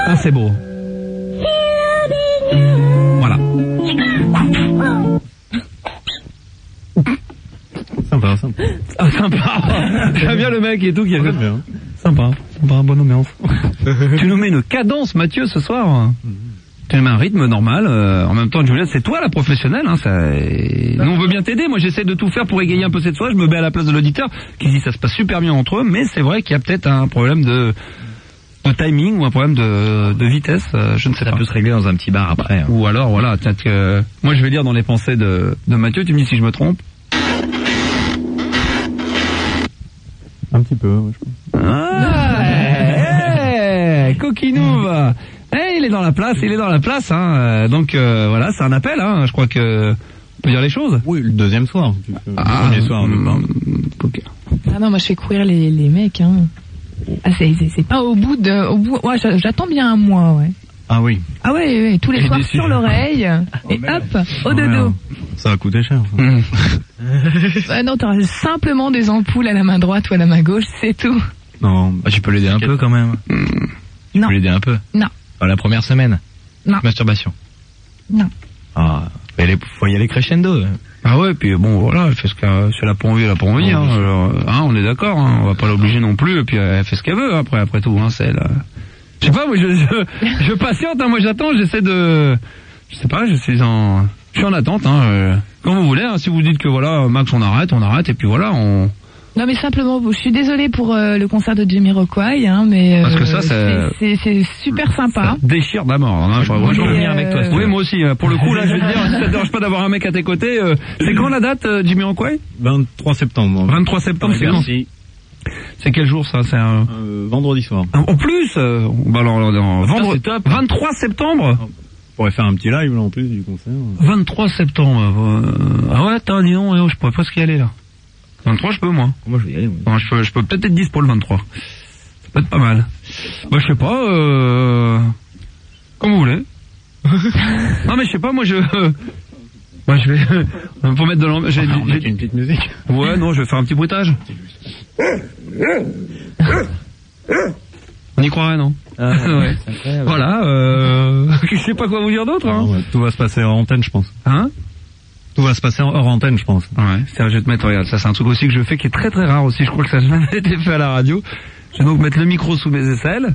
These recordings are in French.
Ah, c'est beau. Voilà. Sympa. Ah, sympa. J'aime bien le mec et tout qui a fait. Bien. Sympa, bonne ambiance. Tu nous mets une cadence, Mathieu, ce soir. Tu nous mets un rythme normal. En même temps, Juliette, c'est toi la professionnelle. Hein, nous, on veut bien t'aider. Moi, j'essaie de tout faire pour égayer un peu cette soirée. Je me mets à la place de l'auditeur qui dit ça se passe super bien entre eux. Mais c'est vrai qu'il y a peut-être un problème de timing ou un problème de vitesse. Je ne sais pas. Ça peut se régler dans un petit bar après. Hein. Ou alors, voilà, peut-être que... Moi, je vais lire dans les pensées de Mathieu. Tu me dis si je me trompe. Un petit peu, ouais, je pense. Coquinouve. Il est dans la place, hein. Donc voilà, c'est un appel, hein. Je crois que on peut dire les choses. Oui, le deuxième soir. Le premier soir, poker. Ah non, moi je fais courir les mecs, hein. Ah c'est pas au bout. Ouais, j'attends bien un mois, ouais. Ah oui. Ah ouais, tous les soirs sur l'oreille et hop, au dodo. Ça va coûter cher. Non, t'auras simplement des ampoules à la main droite ou à la main gauche, c'est tout. Non, tu peux l'aider un peu quand même. Tu peux l'aider un peu. Non. Dans la première semaine. Non. Masturbation. Non. Ah, faut y aller crescendo. Ah ouais, puis bon, voilà, elle fait ce qu'elle, si elle a pas envie, elle a pas envie, hein. Alors, on est d'accord, hein. On va pas l'obliger non plus, et puis elle fait ce qu'elle veut, après tout, hein, c'est elle. Je sais pas, moi, je patiente, hein, moi j'attends, je sais pas, je suis en attente, hein, quand vous voulez, hein, si vous dites que voilà, Max, on arrête, et puis voilà, Non mais simplement, je suis désolée pour le concert de Jamiroquai, hein, mais parce que ça, c'est super sympa. Ça déchire d'abord. Hein, je vais venir avec toi. Oui, moi aussi. Pour le coup, là, je vais te dire, si ça te dérange pas d'avoir un mec à tes côtés, c'est quand la date, Jamiroquai ? 23 septembre. 23 septembre, c'est quand ? C'est quel jour ça ? C'est un vendredi soir. En plus, bah alors, vendredi. 23 septembre. On pourrait faire un petit live là en plus du concert. 23 septembre. Ah ouais, attends, dis donc, je pourrais presque y aller là. 23, je peux, moi. Moi, je vais y aller, oui. Non, je peux peut-être être 10 pour le 23. Ça peut être pas mal. Bah, je sais pas, comme vous voulez. Non, mais je sais pas, moi, je vais, pour mettre de l'ambiance, j'ai une petite musique. Ouais, non, je vais faire un petit bruitage. On y croirait, non? Ouais. Voilà, je sais pas quoi vous dire d'autre, hein. Ouais, tout va se passer hors antenne, je pense. Hein? Tout va se passer hors antenne, je pense. Ouais, c'est-à-dire, je vais te mettre, regarde, ça c'est un truc aussi que je fais qui est très très rare aussi, je crois que ça n'a jamais été fait à la radio. Je vais donc mettre le micro sous mes aisselles.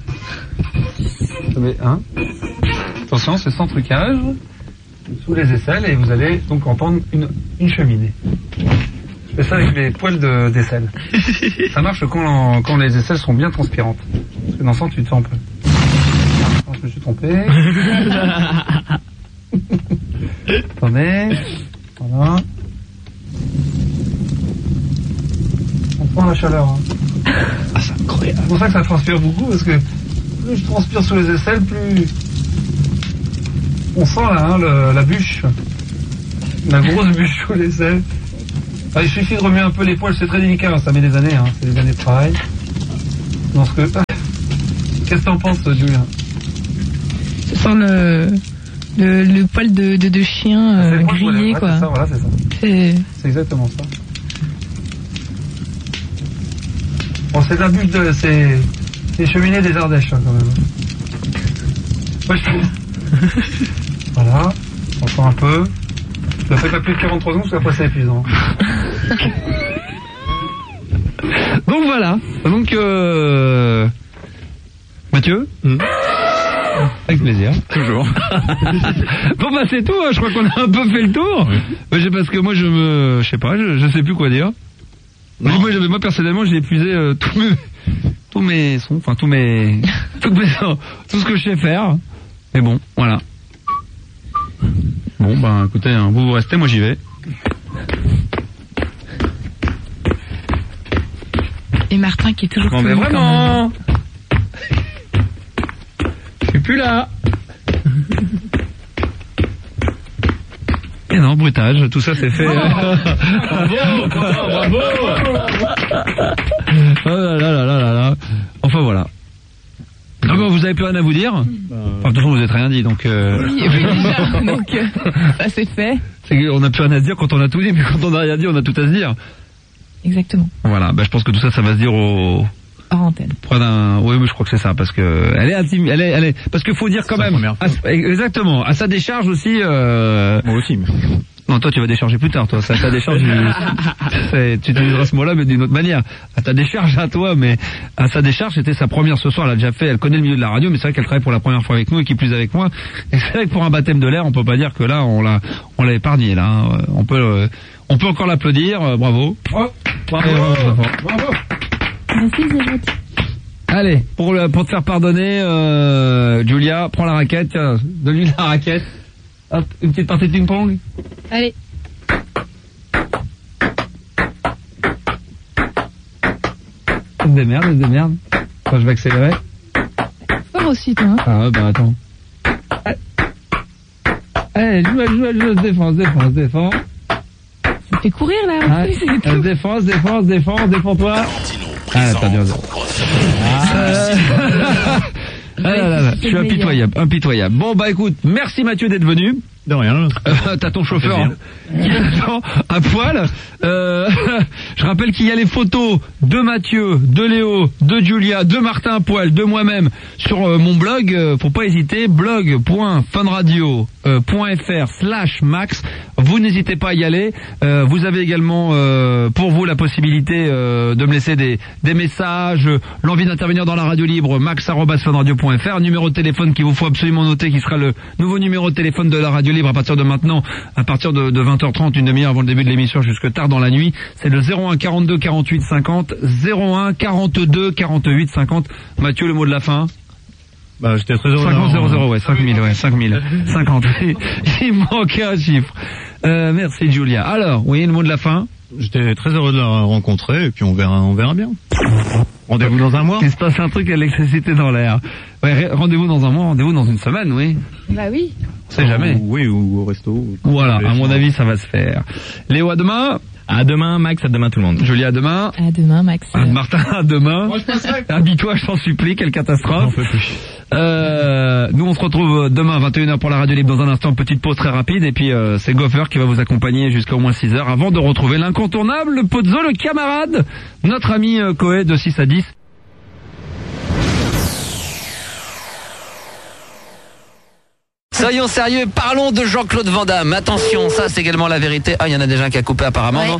Attention, c'est sans trucage. Sous les aisselles et vous allez donc entendre une cheminée. Je fais ça avec les poils d'aisselle. Ça marche quand les aisselles sont bien transpirantes. Parce que dans le sens, tu te sens un peu. Je me suis trompé. Attendez. Voilà. On prend la chaleur. Hein. Ah, c'est incroyable. C'est pour ça que ça transpire beaucoup, parce que plus je transpire sous les aisselles, plus on sent là, hein, la bûche. La grosse bûche sous les aisselles. Ah, il suffit de remuer un peu les poils, c'est très délicat, hein, ça met des années, hein, c'est des années de travail. Qu'est-ce que t'en penses, Julien? Ça sent le poil de chien grillé, quoi. C'est ça, voilà, c'est ça. C'est exactement ça. Bon, c'est de la bûche c'est les cheminées des Ardèches, hein, quand même. Ouais, voilà, encore un peu. Je ne fais pas plus de 43 secondes, parce qu'après c'est épuisant. Donc voilà. Donc, Mathieu Avec plaisir. Toujours. Bon bah c'est tout, hein. Je crois qu'on a un peu fait le tour. Oui. Bah, parce que moi je sais pas, je sais plus quoi dire. Moi personnellement j'ai épuisé tous mes sons, enfin tout ce que je sais faire. Mais bon, voilà. Bon bah écoutez, hein, vous restez, moi j'y vais. Et Martin qui est toujours non mais vraiment. Je suis plus là. Et non, bruitage, tout ça c'est fait. Bravo. Oh là. Enfin voilà. Donc vous avez plus rien à vous dire. Enfin, de toute façon vous n'êtes rien dit, donc. Oui, déjà. Donc ça c'est fait. C'est qu'on n'a plus rien à se dire quand on a tout dit, mais quand on n'a rien dit, on a tout à se dire. Exactement. Voilà, bah je pense que tout ça, ça va se dire hors antenne. Oui, mais je crois que c'est ça, parce que elle est, parce qu'il faut dire quand même, exactement, à sa décharge aussi. Moi aussi. Mais... Non, toi tu vas décharger plus tard, toi. Ça, ta décharge, tu utiliseras ce mot-là, mais d'une autre manière. À ta décharge à toi, mais à sa décharge, c'était sa première ce soir. Elle a déjà fait, elle connaît le milieu de la radio, mais c'est vrai qu'elle travaille pour la première fois avec nous et qui plus avec moi. Et c'est vrai que pour un baptême de l'air, on peut pas dire que là, on l'a épargné là. Hein. On peut encore l'applaudir. Bravo. Bravo. Merci, c'est gentil. Allez, pour te faire pardonner, Julia, prends la raquette, tiens, donne-lui la raquette. Hop, une petite partie de ping-pong. Allez. Elle se démerde. Enfin, je vais accélérer. Fort aussi, toi. Hein. Ah ouais, bah attends. Allez, joue, se défends. Ça fait courir, là. En plus, c'est tout. Défends-toi. Ah, t'as bien. Je suis impitoyable. Bon, bah écoute, merci Mathieu d'être venu. De rien. T'as ton chauffeur qui attend à poil. Je rappelle qu'il y a les photos de Mathieu, de Léo, de Julia, de Martin à poil, de moi-même sur mon blog. Faut pas hésiter, blog.funradio.fr/max. Vous n'hésitez pas à y aller. Vous avez également pour vous la possibilité de me laisser des messages, l'envie d'intervenir dans la radio libre, max@funradio.fr. Numéro de téléphone qu'il vous faut absolument noter, qui sera le nouveau numéro de téléphone de la radio libre à partir de maintenant, à partir de 20h30, une demi-heure avant le début de l'émission, jusque tard dans la nuit. C'est le 01 42 48 50, 01 42 48 50. Mathieu, le mot de la fin. Bah, j'étais très heureux. 50 00, ouais, 5000, ouais, 5000, 50. Il manquait un chiffre. Merci Julia. Alors, oui, le mot de la fin. J'étais très heureux de la rencontrer, et puis on verra bien. Rendez-vous dans un mois. Il se passe un truc à l'électricité dans l'air. Ouais, rendez-vous dans un mois, rendez-vous dans une semaine, oui. Bah oui. On sait jamais. Oui, ou au resto. Voilà, à mon avis, ça va se faire. Léo, à demain. À demain, Max, à demain tout le monde. Julia, à demain. À demain, Max. Martin, à demain. Habille-toi, je t'en supplie, quelle catastrophe. Nous, on se retrouve demain, 21h pour la radio libre. Dans un instant, petite pause très rapide. Et puis, c'est Goffer qui va vous accompagner jusqu'à au moins 6h avant de retrouver l'incontournable Pozzo, le camarade, notre ami Coé de 6 à 10. Soyons sérieux, parlons de Jean-Claude Van Damme. Attention, ça c'est également la vérité. Ah, il y en a déjà un qui a coupé apparemment, ouais. Non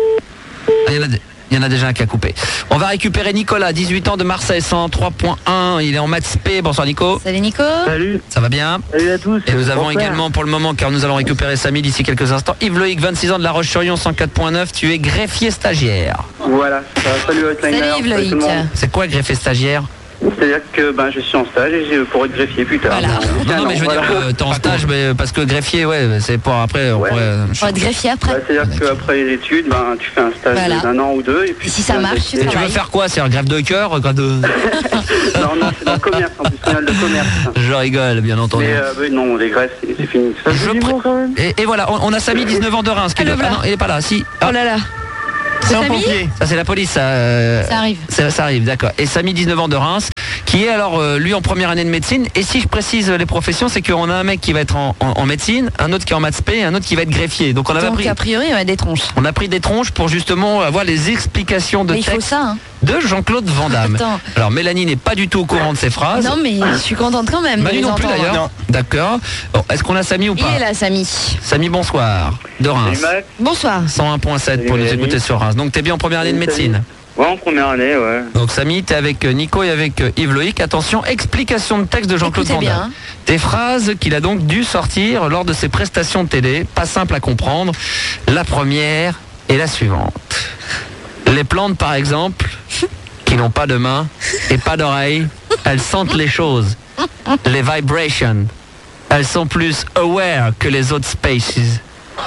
il y en a déjà un qui a coupé. On va récupérer Nicolas, 18 ans de Marseille, 103.1. Il est en maths P. Bonsoir Nico. Salut Nico. Salut. Ça va bien? Salut à tous. Et nous avons également pour le moment, car nous allons récupérer Samy d'ici quelques instants, Yves Loïc, 26 ans de La Roche-sur-Yon, 104.9. Tu es greffier stagiaire. Voilà. Salut Salut Yves Loïc. C'est quoi greffier stagiaire? C'est-à-dire que je suis en stage et je pourrais être greffier plus tard. Voilà. Non, mais je veux dire que t'es en stage, mais parce que greffier, ouais, c'est pour après. On pourrait être greffier après. C'est-à-dire qu'après les études, tu fais un stage d'un an ou deux. Et puis si ça marche, tu travailles. Tu veux faire quoi? C'est un greffe de cœur Non, c'est dans le commerce, en plus, final de commerce. Je rigole, bien entendu. Mais non, les greffes, c'est fini. Ça quand même. Et voilà, on a Samy, 19 ans de Reims. Ah non, il est pas là, si. Oh là là. C'est un pompier. Ça, c'est la police. Ça arrive. Ça arrive, d'accord. Et Samy, 19 ans de Reims, qui est alors, lui, en première année de médecine. Et si je précise les professions, c'est qu'on a un mec qui va être en médecine, un autre qui est en maths P, et un autre qui va être greffier. Donc, a priori, on a des tronches. On a pris des tronches pour justement avoir les explications de texte. Il faut ça, hein. De Jean-Claude Van Damme. Alors Mélanie n'est pas du tout au courant de ces phrases. Non mais je suis contente quand même. Manu non plus d'ailleurs. D'accord. Bon, est-ce qu'on a Samy ou pas? Il est là Samy. Samy, bonsoir. De Reims. Bonsoir. 101.7 pour nous écouter sur Reims. Donc t'es bien en première année de médecine? Ouais, en première année, ouais. Donc Samy, t'es avec Nico et avec Yves Loïc. Attention, explication de texte de Jean-Claude Van Damme. Hein. Des phrases qu'il a donc dû sortir lors de ses prestations de télé. Pas simple à comprendre. La première est la suivante. Les plantes par exemple, qui n'ont pas de main et pas d'oreilles, elles sentent les choses. Les vibrations. Elles sont plus aware que les autres species.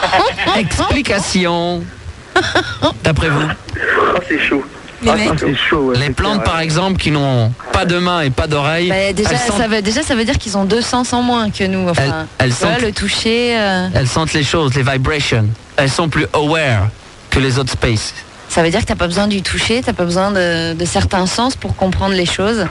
Explication. D'après vous? Oh, c'est chaud. C'est chaud, ouais, les plantes par exemple qui n'ont pas de main et pas d'oreilles. Déjà, ça veut dire qu'ils ont 2 sens en moins que nous. Enfin, elles sentent, le toucher. Elles sentent les choses, les vibrations. Elles sont plus aware que les autres species. Ça veut dire que t'as pas besoin du toucher, t'as pas besoin de certains sens pour comprendre les choses.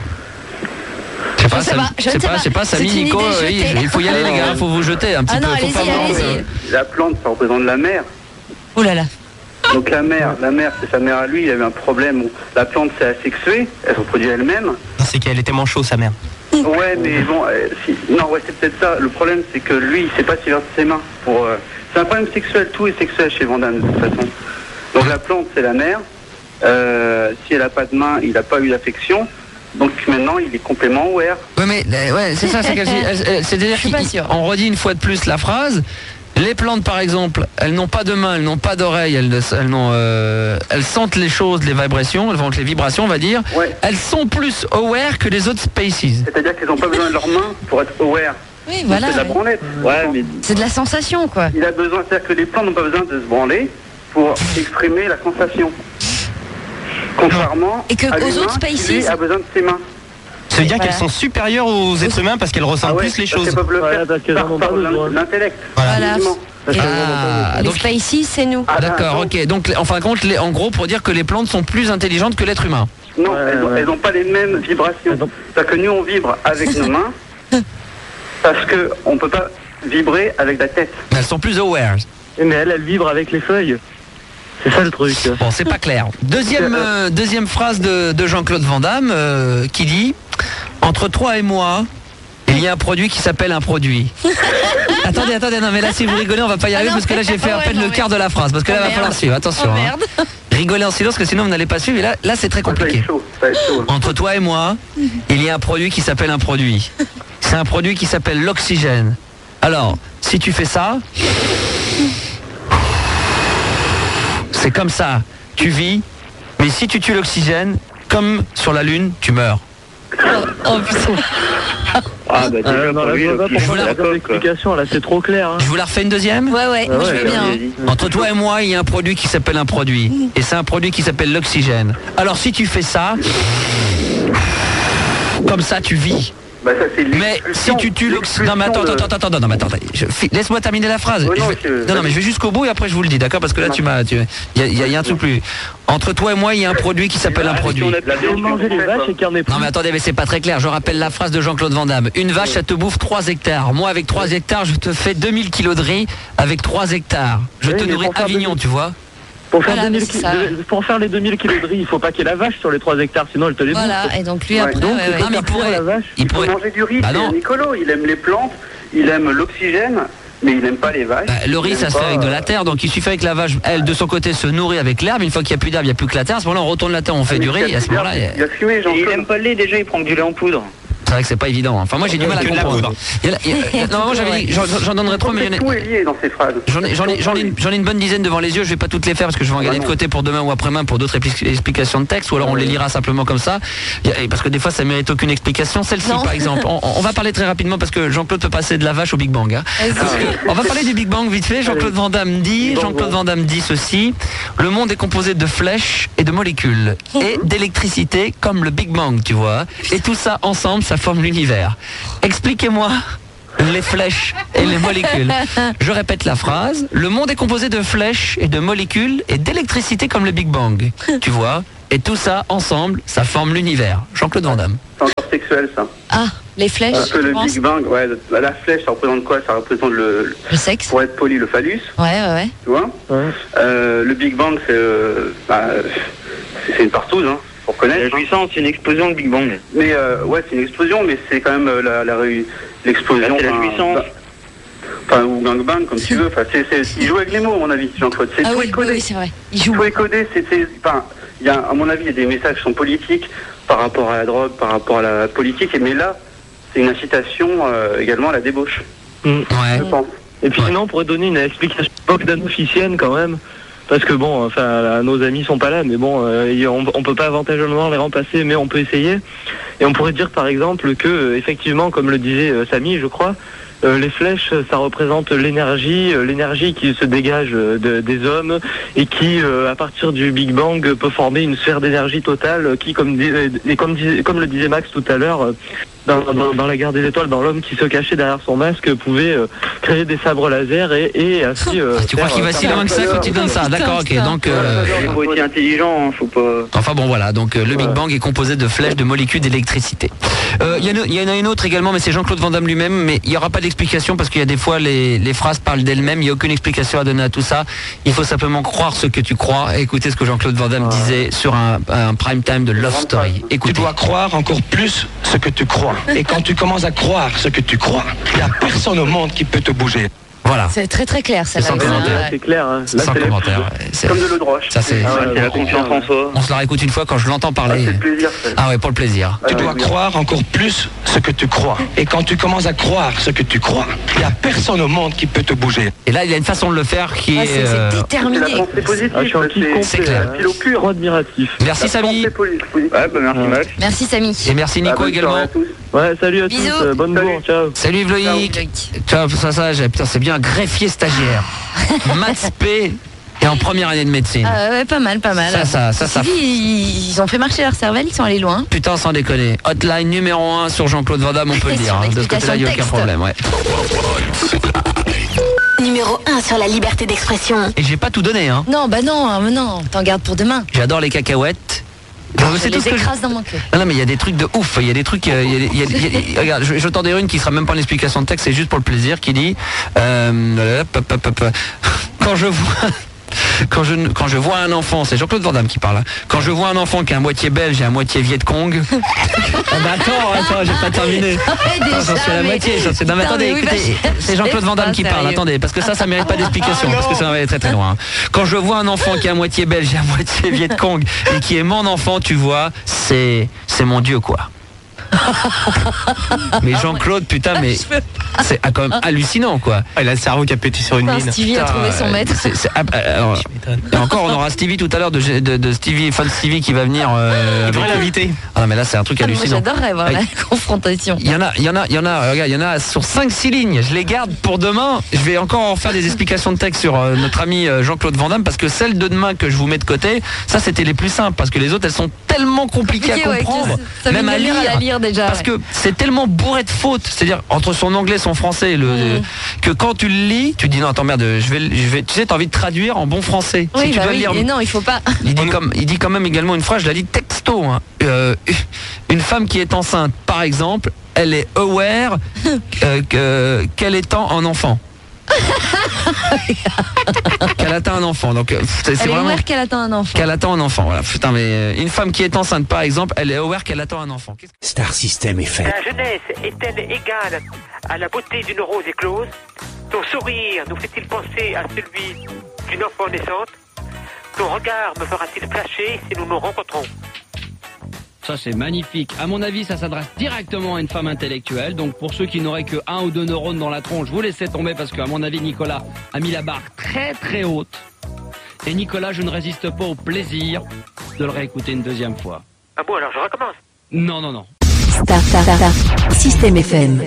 Je sais pas, Samy, Nico, il faut y aller les gars, il faut vous jeter un petit peu. Allez-y. La plante, ça représente la mer. Oh là là. Donc la mère, c'est sa mère à lui, il avait un problème où la plante s'est asexuée, elle se reproduit elle-même. C'est qu'elle était manchot, sa mère. Ouais, mais bon, c'est peut-être ça. Le problème, c'est que lui, il sait pas s'y verser ses mains. C'est un problème sexuel, tout est sexuel chez Van Damme de toute façon. Donc la plante, c'est la mère. Si elle a pas de main, il n'a pas eu d'affection. Donc maintenant, il est complètement aware. Ouais, mais c'est ça, c'est c'est-à-dire qu'on redit une fois de plus la phrase. Les plantes, par exemple, elles n'ont pas de main, elles n'ont pas d'oreilles, elles sentent les choses, les vibrations, elles sentent les vibrations, on va dire. Ouais. Elles sont plus aware que les autres species. C'est-à-dire qu'elles n'ont pas besoin de leurs mains pour être aware. Oui, voilà. C'est de la branlette. Ouais, mais C'est de la sensation, quoi. il a besoin, c'est-à-dire que les plantes n'ont pas besoin de se branler pour exprimer la sensation. Contrairement Et que à aux l'humain autres species- qui, lui, a besoin de ses mains. Ça veut dire Voilà. qu'elles sont supérieures aux êtres humains parce qu'elles ressentent plus les choses. Elles peuvent le Voilà, faire parce qu'elles en ont pas besoin. l'intellect. Voilà. Uniquement. Les Donc, species, c'est nous. d'accord, ok. Donc, en fin de compte, en gros, pour dire que les plantes sont plus intelligentes que l'être humain. Non, Ouais, elles n'ont pas les mêmes vibrations. C'est-à-dire que nous, on vibre avec nos mains parce qu'on ne peut pas vibrer avec la tête. Mais elles sont plus aware. Mais elle vibre avec les feuilles. C'est ça le truc. Bon, c'est pas clair. Deuxième phrase de Jean-Claude Van Damme qui dit « Entre toi et moi, il y a un produit qui s'appelle un produit. » Attendez, non mais là si vous rigolez on va pas y arriver parce que là j'ai fait à peine le quart de la phrase parce que là il va falloir suivre, attention. Oh hein. merde. Rigolez en silence parce que sinon vous n'allez pas suivre et là c'est très Ça va compliqué. être chaud. Ça va être chaud. Entre toi et moi, il y a un produit qui s'appelle un produit. C'est un produit qui s'appelle l'oxygène. Alors, si tu fais ça, c'est comme ça, tu vis, mais si tu tues l'oxygène, comme sur la Lune, tu meurs. Oh putain. Ah bah déjà Non, pour là, lui, je vois pas je pourquoi vous la- il y a pas d'explication, là, c'est trop clair. Hein. Je vous la refais une deuxième ? Ouais, moi je veux bien. hein. Entre toi et moi, il y a un produit qui s'appelle un produit. Et c'est un produit qui s'appelle l'oxygène. Alors si tu fais ça, comme ça tu vis. Bah ça c'est Mais si l'expulsion. tu tues l'oxygène... Non mais attends, non mais attends. Laisse-moi terminer la phrase. Ouais, non, Non mais je vais jusqu'au bout et après je vous le dis, d'accord ? Parce que là il y a un truc plus... Entre toi et moi, il y a un produit qui s'appelle un produit. Faut manger les vaches et qu'il y en ait plus. Non mais attendez, mais c'est pas très clair. Je rappelle la phrase de Jean-Claude Van Damme. Une vache, ça te bouffe 3 hectares. Moi, avec 3 hectares, je te fais 2000 kilos de riz avec 3 hectares. Je Oui, te mais nourris pour faire Avignon, 2000. tu vois. Pour faire, Voilà, mais c'est ça. pour faire les 2000 kilos de riz, il faut pas qu'il y ait la vache sur les 3 hectares, sinon elle te les bouffe. Voilà, et donc lui Ouais. après, Donc, ouais, il ouais. faut Non, mais il faire pourrait- la vache. Il Il peut pourrait... manger du riz, Bah c'est non. un écolo, il aime les plantes, il aime l'oxygène, mais il n'aime pas les vaches. Bah, le riz, Il ça aime se fait pas, avec de la terre, donc il suffit que la vache, elle, de son côté, se nourrit avec l'herbe. Une fois qu'il n'y a plus d'herbe, il n'y a plus que la terre. À ce moment-là, on retourne la terre, on fait mais du riz, et à ce moment-là, il a fumé, Jean-Claude. pas le lait, déjà il prend du lait en poudre. c'est vrai que c'est pas évident. Enfin, moi, j'ai du mal à Que de la comprendre. poudre. Normalement, j'avais dit, j'en donnerais trop, mais Tout est lié dans ces phrases. j'en ai une bonne dizaine devant les yeux. Je vais pas toutes les faire parce que je vais en garder de côté pour demain ou après-demain pour d'autres explications de texte, ou alors on les lira simplement comme ça. Parce que des fois, ça mérite aucune explication. Celle-ci, Non. par exemple, on va parler très rapidement parce que Jean-Claude peut passer de la vache au Big Bang. Hein. Parce que on va parler du Big Bang vite fait. Jean-Claude Van Damme dit ceci: le monde est composé de flèches et de molécules et d'électricité comme le Big Bang, tu vois. Et tout ça ensemble, ça forme l'univers. Expliquez-moi les flèches et les molécules. Je répète la phrase. Le monde est composé de flèches et de molécules et d'électricité comme le Big Bang, tu vois. Et tout ça ensemble, ça forme l'univers. Jean-Claude Van Damme. C'est encore sexuel ça. Ah, les flèches, Parce que tu le penses Big Bang, ouais, la flèche, ça représente quoi? Ça représente Le sexe. pour être poli, le phallus, Ouais. tu vois. Ouais. Le Big Bang, c'est une partouze, hein, faut reconnaître. La jouissance, c'est une explosion de Big Bang. Mais ouais, c'est une explosion, mais c'est quand même l'explosion. Là, c'est la enfin, jouissance. ou gangbang, comme tu veux. Enfin, il joue avec les mots, à mon avis, Jean-Claude. C'est Ah tout oui, est codé. oui, c'est vrai. Il joue. Tout est codé. Enfin, à mon avis, il y a des messages qui sont politiques par rapport à la drogue, par rapport à la politique. Mais là, c'est une incitation également à la débauche, Ouais. je pense. Et puis Ouais. sinon, on pourrait donner une explication bogdanofficienne quand même. Parce que bon, enfin, nos amis sont pas là, mais bon, on peut pas avantageusement les remplacer, mais on peut essayer. Et on pourrait dire par exemple que, effectivement, comme le disait Samy, je crois, les flèches, ça représente l'énergie qui se dégage des hommes et qui, à partir du Big Bang, peut former une sphère d'énergie totale qui, comme le disait Max tout à l'heure, dans la guerre des étoiles, dans l'homme qui se cachait derrière son masque pouvait créer des sabres laser et ainsi. Tu crois qu'il va si loin que ça quand tu donnes ça? D'accord, ok. Donc. Il faut être intelligent, hein, faut pas. Enfin bon, voilà. Donc le Big Bang est composé de flèches de molécules d'électricité. Il y en a une autre également, mais c'est Jean-Claude Van Damme lui-même. Mais il n'y aura pas d'explication parce qu'il y a des fois les phrases parlent d'elles-mêmes. Il n'y a aucune explication à donner à tout ça. Il faut simplement croire ce que tu crois. Et écoutez ce que Jean-Claude Van Damme disait sur un prime time de Love Story. Écoutez. Tu dois croire encore plus ce que tu crois. Et quand tu commences à croire ce que tu crois, il n'y a personne au monde qui peut te bouger. Voilà. C'est très très clair, ça. Sans commentaire. C'est clair. Hein. Là, Sans commentaire. C'est comme de l'eau de roche. Ça c'est. C'est la confiance en soi. On se la réécoute une fois quand je l'entends parler. C'est le plaisir. Ah ouais, pour le plaisir. Tu dois croire encore plus ce que tu crois. Et quand tu commences à croire ce que tu crois, il n'y a personne au monde qui peut te bouger. Et là, il y a une façon de le faire qui est. C'est déterminé. C'est la pensée positive. Je suis un kiff complet. C'est clair. Un philo pur. Trop admiratif. Merci Samy. Ouais, Merci Max. Merci Samy. Et merci Nico également. Ouais, salut à Bisous. tous. Bonne bourre. Ciao. Salut Loïc. Ciao, putain, c'est bien un greffier stagiaire. Maths P et en première année de médecine. Ouais, pas mal. Ça. Ils ont fait marcher leur cervelle, ils sont allés loin. Putain, sans déconner. Hotline numéro 1 sur Jean-Claude Van Damme, on peut le dire. De ce côté-là, il n'y a aucun problème, ouais. Numéro 1 sur la liberté d'expression. Et j'ai pas tout donné, hein. Non, non, t'en gardes pour demain. J'adore les cacahuètes. Je les écrase dans mon cœur. Non, mais il y a des trucs de ouf. Il y a des trucs. Regarde, je t'en dirai une qui sera même pas une explication de texte, c'est juste pour le plaisir, qui dit quand je vois un enfant, c'est Jean-Claude Van Damme qui parle. Hein. Quand je vois un enfant qui est à moitié belge et à moitié Viet Cong. Attends, j'ai pas terminé. J'en suis à la moitié. Non, mais attendez, écoutez, c'est Jean-Claude Van Damme qui parle. Attendez, parce que ça mérite pas d'explication, parce que ça va aller très très loin. Quand je vois un enfant qui est à moitié belge et à moitié Viet Cong et qui est mon enfant, tu vois, c'est mon Dieu, quoi. Mais Jean-Claude, putain, mais c'est quand même hallucinant, quoi. Il a le cerveau qui a pété sur une mine. Stevie a trouvé son maître. Et encore, on aura Stevie tout à l'heure de Stevie, fan Stevie qui va venir. Il devrait l'inviter. Ah non, mais là, c'est un truc hallucinant. Moi, j'adorerais voir la confrontation. Il y en a, regarde, il y en a sur 5-6 lignes. Je les garde pour demain. Je vais encore en faire des explications de texte sur notre ami Jean-Claude Van Damme, parce que celles de demain que je vous mets de côté, ça c'était les plus simples, parce que les autres elles sont tellement compliquées à comprendre, même à lire. Déjà, parce que c'est tellement bourré de fautes, c'est-à-dire entre son anglais, son français, que quand tu le lis, tu dis non attends merde, je vais, tu sais, t'as envie de traduire en bon français. Oui, si tu dois lire. Et non, il faut pas. Il dit quand même également une phrase, je la lis texto. Hein. Une femme qui est enceinte, par exemple, elle est aware qu'elle est un enfant. Qu'elle attend un enfant, donc c'est elle est vraiment aware qu'elle attend un enfant. Qu'elle attend un enfant, voilà. Putain, mais une femme qui est enceinte, par exemple, elle est aware qu'elle attend un enfant. Star System est fait. La jeunesse est-elle égale à la beauté d'une rose éclose? Ton sourire nous fait-il penser à celui d'une enfant naissante? Ton regard me fera-t-il flasher si nous nous rencontrons? Ça c'est magnifique. À mon avis, ça s'adresse directement à une femme intellectuelle. Donc pour ceux qui n'auraient que 1 ou 2 neurones dans la tronche, vous laissez tomber parce qu'à mon avis, Nicolas a mis la barre très très haute. Et Nicolas, je ne résiste pas au plaisir de le réécouter une deuxième fois. Ah bon, alors je recommence. Non. Star System FM.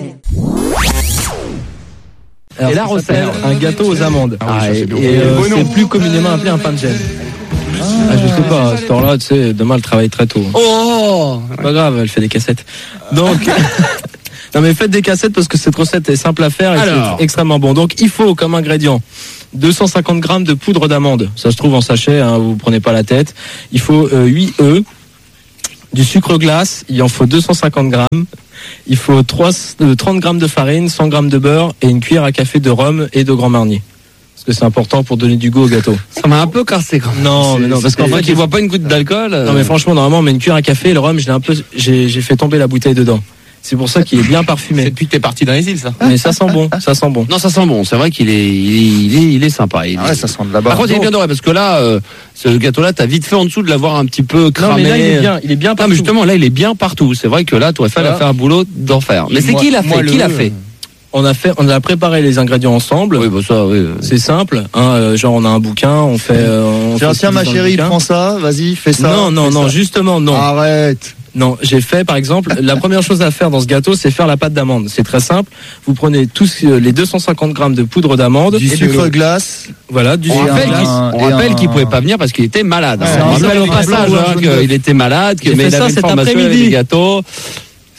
Alors, et la recette, un gâteau aux amandes. C'est plus communément appelé un pain de gel. Je sais pas, à cette heure-là, tu sais, demain elle travaille très tôt. Oh, pas grave, elle fait des cassettes. Donc, non mais faites des cassettes parce que cette recette est simple à faire et c'est extrêmement bon. Donc il faut comme ingrédient 250 grammes de poudre d'amande. Ça se trouve en sachet, hein, vous prenez pas la tête. Il faut 8 œufs, du sucre glace, il en faut 250 grammes. Il faut 30 grammes de farine, 100 grammes de beurre et une cuillère à café de rhum et de Grand Marnier. Parce que c'est important pour donner du goût au gâteau. Ça m'a un peu cassé quand même. Non, mais non, parce qu'en fait, il voit pas une goutte d'alcool. Non, mais franchement, normalement, on met une cuillère à café, le rhum, j'ai fait tomber la bouteille dedans. C'est pour ça qu'il est bien parfumé. C'est depuis que t'es parti dans les îles, ça. Mais ça sent bon, ça sent bon. Non, ça sent bon. C'est vrai qu'il est sympa. Ouais, ça sent de là-bas. Par contre, il est bien doré parce que là, ce gâteau-là, t'as vite fait en dessous de l'avoir un petit peu cramé. Non, mais là, il est bien partout. Non, mais justement, là, il est bien partout. C'est vrai que là, toi, il a fait un boulot d'enfer. Mais c'est qui l'a fait? Qui l'a fait? On a préparé les ingrédients ensemble. Oui, bah ça, oui. C'est simple, hein, genre on a un bouquin, on fait. Tiens, ma chérie, prends ça, vas-y, fais ça. Non, justement, non. Arrête. Non, j'ai fait, par exemple, la première chose à faire dans ce gâteau, c'est faire la pâte d'amande. C'est très simple. Vous prenez tous les 250 grammes de poudre d'amande. Du sucre glace. Voilà, du sucre glace. On rappelle qu'il pouvait pas venir parce qu'il était malade. On rappelle au passage qu'il était malade, mais il avait une formation avec des gâteaux.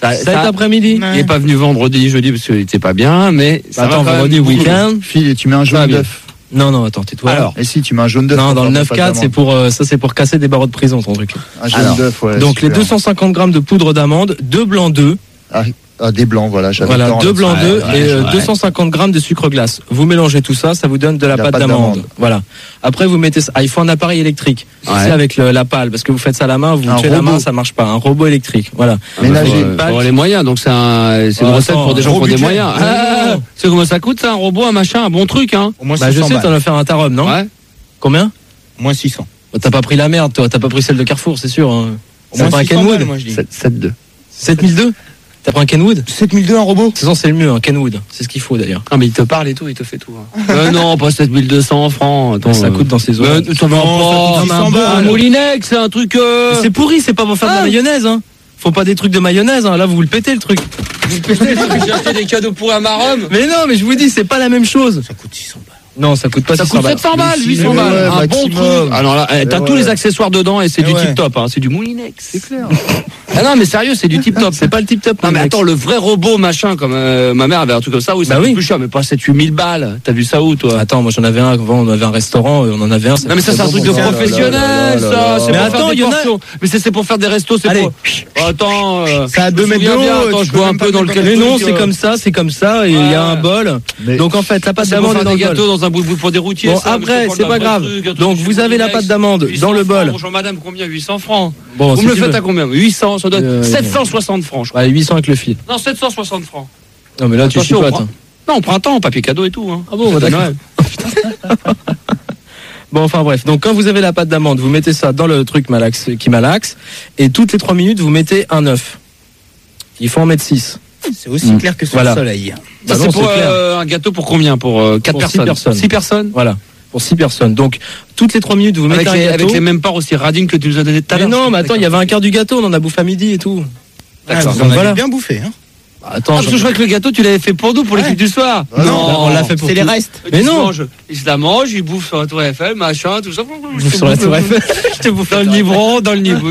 Cet après-midi. Il est pas venu vendredi, jeudi parce qu'il était pas bien, mais ça attends, va quand vendredi même week-end. Fille, tu mets un jaune d'œuf. Non, attends, tais-toi. Alors, et si tu mets un jaune d'œuf. Non, dans le 9-4, c'est pour ça, c'est pour casser des barreaux de prison, ton truc. Un jaune d'œuf, ouais. Donc super. les 250 grammes de poudre d'amande, 2 blancs d'œufs. Des blancs, voilà. Voilà, 2 blancs d'œufs et 250 grammes de sucre glace. Vous mélangez tout ça, ça vous donne de la pâte d'amande. Voilà. Après, vous mettez ça. Il faut un appareil électrique. C'est avec la pale, parce que vous faites ça à la main, vous tuez la main, ça marche pas. Un robot électrique. Voilà. Ménager. Faut les moyens, donc c'est une recette pour des gens qui ont des moyens. C'est comment ça coûte, ça, un robot, un machin, un bon truc, hein? Au moins 600 je sais, t'en as fait un tarom, non? Ouais. Combien? Moins 600. T'as pas pris la merde, toi. T'as pas pris celle de Carrefour, c'est sûr. Au moins pas un 600 Kenwood? balles, moi, je dis. 7,2. 7002? T'as pris un Kenwood? 7002 un robot? C'est le mieux, un Kenwood. C'est ce qu'il faut d'ailleurs. Ah, mais il te parle et tout, il te fait tout. Non, pas 7200 francs. Attends, ça coûte dans ses eaux. Ça va pas. Un Moulinex, c'est un truc. C'est pourri, c'est pas pour faire de la mayonnaise, hein. Faut pas des trucs de mayonnaise, hein. Là, vous le pétez le truc. Vous le pétez, j'ai acheté des cadeaux pourris à ma Rome. Mais non, mais je vous dis, c'est pas la même chose. Ça coûte 600 balles. Non, ça coûte pas 600 balles. Ça coûte 700 balles, 800 balles. Un bon truc. Alors là, t'as tous les accessoires dedans et c'est du tip top, hein. C'est du Moulinex. C'est clair. Ah non, mais sérieux, c'est du tip top. C'est pas le tip top. Non, mais attends, le vrai robot, machin, comme ma mère avait un truc comme ça, oui, ça coûte plus cher, mais pas 7-8 000 balles. T'as vu ça où, toi? Attends, moi j'en avais un, avant on avait un restaurant, on en avait un. Non, mais ça, c'est un truc de professionnel, ça. C'est mais pour attends, faire des portions. Mais c'est pour faire des restos, c'est pour. Attends, ça a 2 mètres de haut. Attends, je vois un peu dans le Mais non, c'est comme ça, et il y a un bol. Donc en fait, la pâte d'amande est dans le bol. Gâteaux dans un bout pour des routiers. Bon, après, c'est pas grave. Donc vous avez la pâte d'amande dans le bol. Bonjour madame, combien? 800 francs. Bon, vous me le faites à combien? 800, ça donne 760 francs, je crois. Ouais, 800 avec le fil. Non, 760 francs. Non, mais là, tu chipotes. Non, on prend un temps, papier cadeau et tout. Hein. Ah bon, d'accord. Bon, enfin bref. Donc, quand vous avez la pâte d'amande, vous mettez ça dans le truc qui malaxe. Et toutes les 3 minutes, vous mettez un œuf. Il faut en mettre 6. C'est aussi clair que sur le soleil. Ça, c'est pour un gâteau pour combien? Pour 4 personnes. 6 personnes. Voilà. Pour 6 personnes. Donc, toutes les 3 minutes, vous mettez un gâteau. Avec les mêmes parts aussi radines que tu nous as donné tout à l'heure. Mais non, mais attends, il y avait un quart du gâteau, on en a bouffé à midi et tout. D'accord. Donc voilà. Bien bouffé, hein. Attends, parce que je crois que le gâteau, tu l'avais fait pour nous, pour l'équipe du soir. Non, on l'a fait pour c'est les restes. Mais non. Il se la mange, il bouffe sur la tour Eiffel, machin, tout ça. Sur la tour Eiffel. Je te bouffe dans le Nivron, dans le niveau.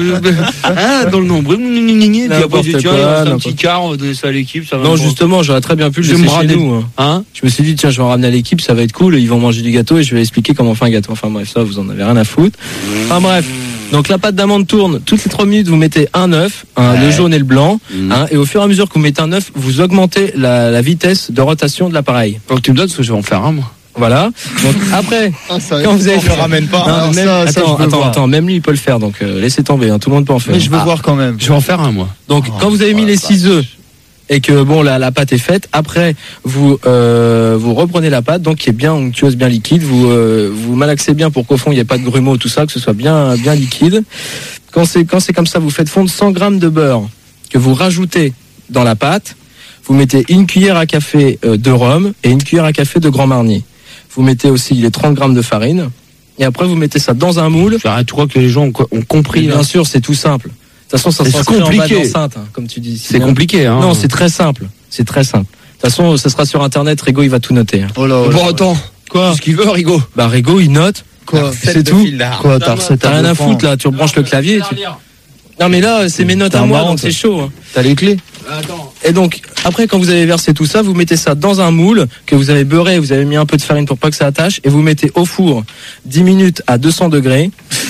Dans le nombril. Puis après, je dis, tiens, il reste un petit quart, on va donner ça à l'équipe. Non, justement, j'aurais très bien pu le laisser chez nous. Je me suis dit, tiens, je vais en ramener à l'équipe, ça va être cool, ils vont manger du gâteau et je vais expliquer comment on fait un gâteau. Enfin bref, ça, vous en avez rien à foutre. Enfin bref. Donc la pâte d'amande tourne, toutes les 3 minutes vous mettez un œuf, le jaune et le blanc, et au fur et à mesure que vous mettez un œuf, vous augmentez la vitesse de rotation de l'appareil. Donc tu me donnes, parce que je vais en faire un moi. Voilà. Donc après, quand vous avez je le ramène pas. Attends, même lui il peut le faire, donc laissez tomber, hein, tout le monde peut en faire. Mais je veux voir quand même. Je vais en faire un moi. Donc quand vous avez mis les 6 œufs et que bon la pâte est faite, après vous reprenez la pâte, donc qui est bien onctueuse, bien liquide, vous malaxez bien pour qu'au fond il n'y ait pas de grumeaux, tout ça, que ce soit bien liquide. Quand c'est comme ça, vous faites fondre 100 grammes de beurre que vous rajoutez dans la pâte. Vous mettez une cuillère à café de rhum et une cuillère à café de Grand Marnier. Vous mettez aussi les 30 grammes de farine et après vous mettez ça dans un moule. Tu crois que les gens ont compris? Bien sûr, c'est tout simple. De toute façon, ça sera compliqué. Enceinte, hein, comme tu dis. C'est compliqué, hein. Non, c'est très simple. C'est très simple. De toute façon, ça sera sur Internet. Rigo, il va tout noter. Hein. Bon, attends. Quoi? Ce qu'il veut, Rigo. Bah, Rigo, il note. Quoi? C'est tout. Quoi? T'as rien à foutre, là. Tu rebranches le clavier. Non, mais là, c'est mes notes à moi, donc c'est chaud. Hein. T'as les clés? Attends. Et donc, après, quand vous avez versé tout ça, vous mettez ça dans un moule que vous avez beurré, vous avez mis un peu de farine pour pas que ça attache, et vous mettez au four 10 minutes à 200 degrés.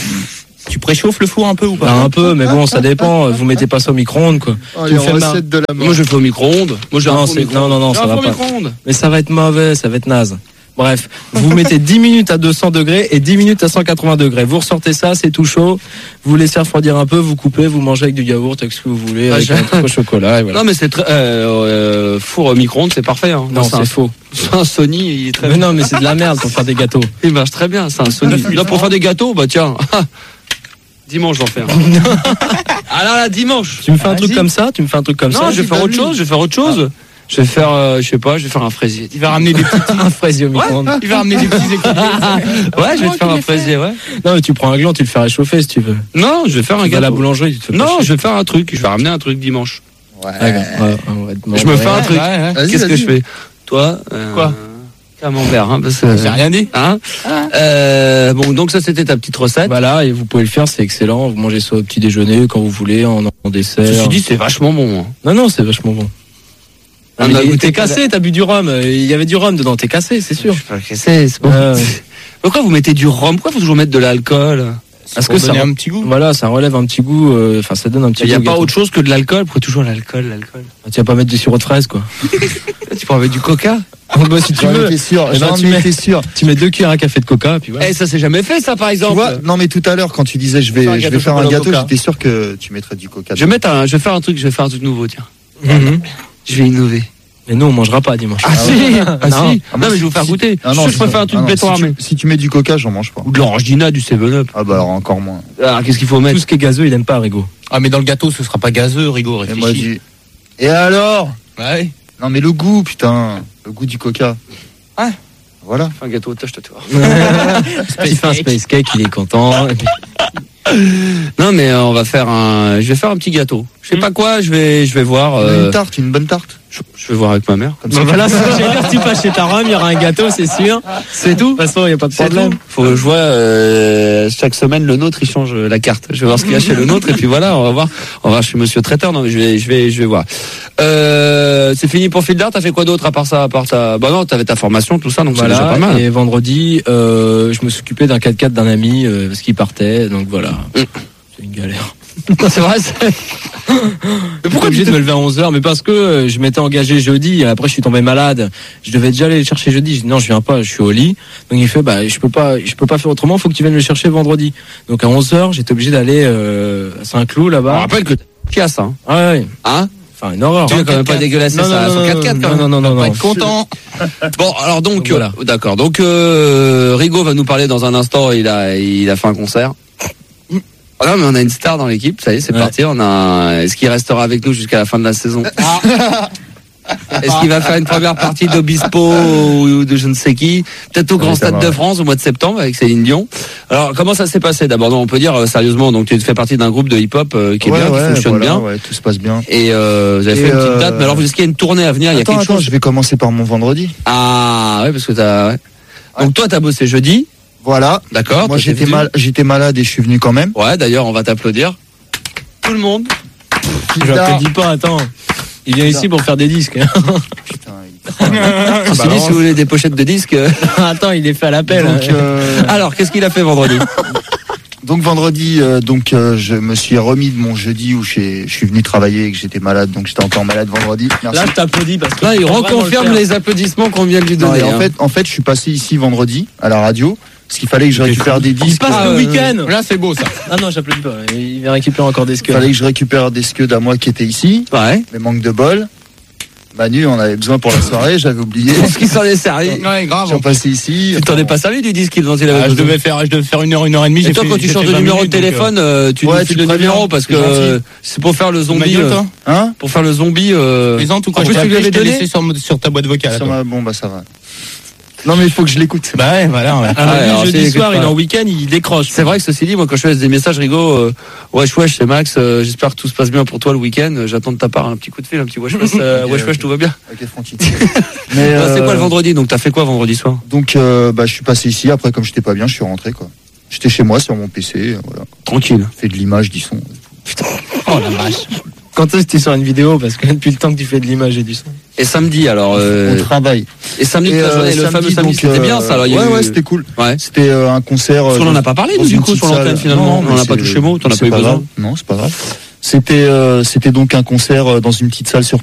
Tu préchauffes le four un peu ou pas? Un peu, mais bon, ça dépend. Vous mettez pas ça au micro-ondes, quoi. Oh, les recettes de la mort. Moi, je fais au micro-ondes. Moi, j'ai un micro-ondes. Non, ça va pas. Mais ça va être mauvais, ça va être naze. Bref, vous mettez 10 minutes à 200 degrés et 10 minutes à 180 degrés. Vous ressortez ça, c'est tout chaud. Vous laissez refroidir un peu, vous coupez, vous mangez avec du yaourt, avec ce que vous voulez, avec un truc au chocolat. Et voilà. Non, mais c'est très four au micro-ondes, c'est parfait. Hein. Non, c'est faux. C'est un Sony, il est très. Mais non, mais c'est de la merde pour faire des gâteaux. Il marche très bien, c'est un Sony. Là, pour faire des gâteaux, bah tiens. Dimanche, j'en fais un. Ah là, dimanche. Tu me fais un truc comme ça? Non, je vais faire autre chose. Je vais faire, je sais pas, je vais faire un fraisier. Il va ramener des petits. Un fraisier au micro-ondes. Il va ramener des petits écoliers. Ouais, je vais te faire un fraisier, ouais. Non, mais tu prends un gland, tu le fais réchauffer si tu veux. Non, je vais faire un gâteau. À la boulangerie, tu te fais Non, je vais faire un truc. Je vais ramener un truc dimanche. Ouais. Ouais. Je me fais un truc. Qu'est-ce que je fais? Toi, quoi? à mon verre, hein, parce que j'ai rien dit. Hein bon, donc ça c'était ta petite recette. Voilà, et vous pouvez le faire, c'est excellent. Vous mangez ça au petit déjeuner, quand vous voulez, en dessert. Je me suis dit, c'est vachement bon. Hein. Non, c'est vachement bon. Ah, t'es cassé, t'as bu du rhum. Il y avait du rhum dedans, t'es cassé, c'est sûr. Je suis pas cassé, c'est bon. Pourquoi vous mettez du rhum? Pourquoi faut toujours mettre de l'alcool? Parce que ça donne un petit goût. Voilà, ça relève un petit goût. Enfin, ça donne un petit goût. Il n'y a pas autre chose que de l'alcool. Pourquoi toujours l'alcool? Tu vas pas mettre du sirop de fraise, quoi. Tu peux mettre du coca. Bah, si tu veux. sûr. Tu mets 2 cuillères à café de coca, puis voilà. Eh, ça c'est jamais fait, ça, par exemple. Tu vois, non, mais tout à l'heure, quand tu disais je vais faire un gâteau, j'étais sûr que tu mettrais du coca. Je vais faire un truc nouveau, tiens. Je vais innover. Mais nous, on mangera pas dimanche. Ah si. Non, mais je vais vous faire goûter. Je préfère un truc béton armé. Si tu mets du coca, j'en mange pas. Ou de l'orangina, du 7-Up. Ah bah alors encore moins. Alors qu'est-ce qu'il faut mettre? Tout ce qui est gazeux, il aime pas, Rigo. Ah, mais dans le gâteau, ce sera pas gazeux, Rigo, réfléchis. Et alors? Ouais. Non mais le goût, putain. Le goût du coca. Ah. Voilà. Fais un gâteau au tâche-toi. Il fait un space cake, il est content. Non mais je vais faire un petit gâteau. Je sais pas quoi, je vais voir. Une bonne tarte. Je vais voir avec ma mère. Comme ça. Voilà, j'allais dire, tu passes chez ta Rome, il y aura un gâteau, c'est sûr. C'est tout. De toute façon, il y a pas de problème. Faut que je vois chaque semaine le nôtre, il change la carte. Je vais voir ce qu'il y a chez le nôtre et puis voilà, on va voir chez Monsieur Traiteur. Non mais je vais voir. C'est fini pour Fildar. T'as fait quoi d'autre à part ça, bah non, t'avais ta formation, tout ça, donc voilà, c'est déjà pas mal. Et vendredi, je me suis occupé d'un 4x4 d'un ami parce qu'il partait, donc voilà. C'est une galère. C'est vrai. Mais pourquoi obligé de me lever à 11h? Mais parce que je m'étais engagé jeudi, et après je suis tombé malade. Je devais déjà aller le chercher jeudi. Je dis non, je viens pas, je suis au lit. Donc il fait je peux pas faire autrement, faut que tu viennes le chercher vendredi. Donc à 11h, j'étais obligé d'aller à Saint-Cloud là-bas. On rappelle que tu as ça. Hein. Ouais. Hein? Enfin, une horreur. Tu vas quand même pas dégueulasser ça. Son 4x4 quand même. Non. Pas être content. Bon, alors donc voilà. D'accord. Donc Rigo va nous parler dans un instant. Il a fait un concert. Non, mais on a une star dans l'équipe, ça y est, c'est parti. Est-ce qu'il restera avec nous jusqu'à la fin de la saison? Est-ce qu'il va faire une première partie d'Obispo ou de je ne sais qui? Peut-être au Grand Stade de France au mois de septembre avec Céline Dion. Alors, comment ça s'est passé? D'abord, on peut dire sérieusement, donc tu fais partie d'un groupe de hip-hop qui est bien, qui fonctionne bien. Ouais, tout se passe bien. Et vous avez fait une petite date, mais alors est-ce qu'il y a une tournée à venir? Il y a quelque chose? Je vais commencer par mon vendredi. Ah, ouais, parce que Donc toi, t'as bossé jeudi. Voilà. D'accord. Moi, j'étais malade et je suis venu quand même. Ouais, d'ailleurs, on va t'applaudir. Tout le monde. Je l'applaudis pas, attends. Il vient ici pour faire des disques. Putain, si vous voulez des pochettes de disques. Attends, il est fait à l'appel. Alors, qu'est-ce qu'il a fait vendredi? Donc vendredi, je me suis remis de mon jeudi où je suis venu travailler et que j'étais malade, donc j'étais encore malade vendredi. Merci. Là, je t'applaudis parce que là, il reconfirme les applaudissements qu'on vient de lui donner. Non, en fait, je suis passé ici vendredi à la radio. Parce qu'il fallait que je récupère des disques. Il passe le week-end. Là, c'est beau, ça. Ah non, j'applaudis pas. Il vient récupérer encore des scuds. Il fallait que je récupère des scuds à moi qui étaient ici. Ouais. Mais manque de bol. Manu en avait besoin pour la soirée, j'avais oublié. Est-ce qu'il s'en est servi? Ouais, grave. Ils sont passés ici. Tu t'en es pas servi du disque dont il avait besoin? Je devais faire 1 heure et demie. Et toi, quand tu changes de numéro de téléphone, tu nous files le numéro parce que c'est pour faire le zombie. Hein? Pour faire le zombie. Plaisante ou quoi? En plus, tu lui avais donné laissé sur ta boîte vocale. Bon, bah, ça va. Non, mais il faut que je l'écoute. Bah ouais, voilà. Jeudi soir, il est en week-end, il décroche. C'est vrai que ceci dit, moi, quand je fais des messages Rigo, wesh, c'est Max, j'espère que tout se passe bien pour toi le week-end. J'attends de ta part un petit coup de fil, un petit wesh, tout va bien. Ok, Francky. Mais c'est quoi le vendredi? Donc, t'as fait quoi vendredi soir? Donc, je suis passé ici. Après, comme j'étais pas bien, je suis rentré, quoi. J'étais chez moi sur mon PC, voilà. Tranquille. Fait de l'image, du son. Putain. Oh la vache. Quand est-ce que tu sors une vidéo? Parce que depuis le temps que tu fais de l'image et du son. Et samedi, alors. On travaille. Et samedi, le fameux samedi, c'était bien ça. Alors, ouais, c'était cool. Ouais. C'était un concert. Parce qu'on en a pas parlé, du coup, sur l'antenne finalement. On en a pas touché mot, t'en as pas eu besoin. Non, c'est pas grave. C'était donc un concert dans une petite salle sur